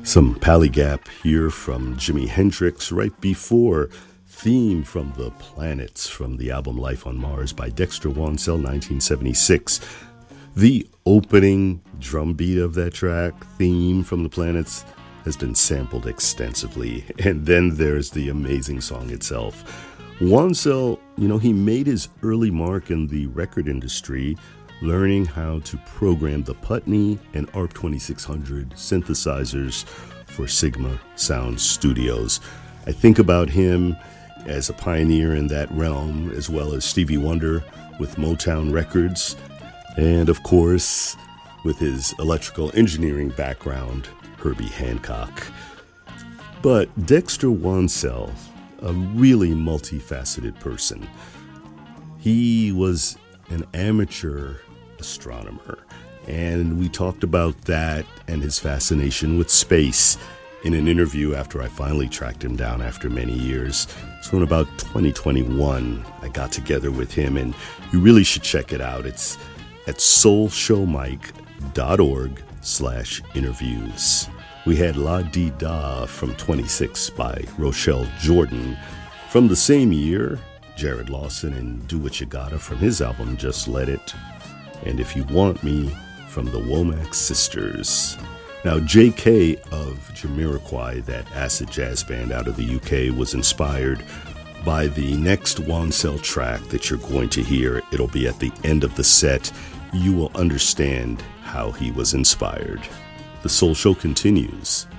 Some Pally Gap here from Jimi Hendrix right before Theme from the Planets from the album Life on Mars by Dexter Wansel, 1976. The opening drum beat of that track, Theme from the Planets, has been sampled extensively. And then there's the amazing song itself. Wansel, he made his early mark in the record industry, learning how to program the Putney and ARP 2600 synthesizers for Sigma Sound Studios. I think about him as a pioneer in that realm, as well as Stevie Wonder with Motown Records, and of course, with his electrical engineering background, Herbie Hancock. But Dexter Wansel, a really multifaceted person. He was an amateur astronomer, and we talked about that and his fascination with space in an interview after I finally tracked him down after many years. So in about 2021, I got together with him, and you really should check it out. It's at soulshowmike.org/interviews. We had La Di Da from 26 by Rochelle Jordan. From the same year, Jared Lawson and Do What You Gotta from his album Just Let It. And If You Want Me from the Womack Sisters. Now, J.K. of Jamiroquai, that acid jazz band out of the UK, was inspired by the next Wansel track that you're going to hear. It'll be at the end of the set. You will understand how he was inspired. The Soul Show continues